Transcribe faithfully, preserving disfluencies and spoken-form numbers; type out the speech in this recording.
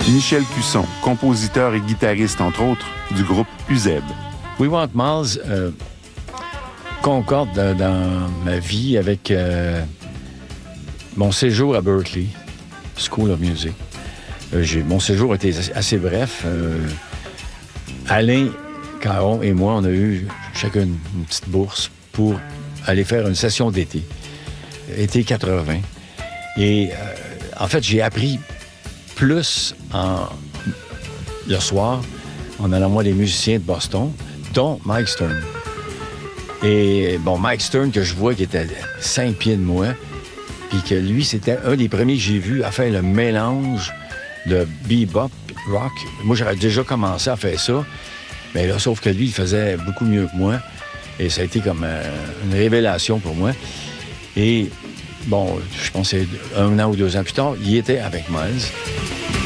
Michel Cusson, compositeur et guitariste, entre autres, du groupe U Z E B. We Want Miles euh, concorde dans, dans ma vie avec euh, mon séjour à Berklee, School of Music. Euh, j'ai, mon séjour était assez bref. Euh, Alain Caron et moi, on a eu chacun une, une petite bourse pour aller faire une session d'été, été quatre-vingts. Et euh, en fait, j'ai appris plus en, le soir en allant voir les musiciens de Boston, dont Mike Stern. Et bon, Mike Stern, que je vois qui était à cinq pieds de moi, puis que lui, c'était un des premiers que j'ai vu à faire le mélange de bebop, rock. Moi, j'aurais déjà commencé à faire ça, mais là, sauf que lui, il faisait beaucoup mieux que moi. Et ça a été comme euh, une révélation pour moi. Et bon, je pense que un an ou deux ans plus tard, il était avec Miles.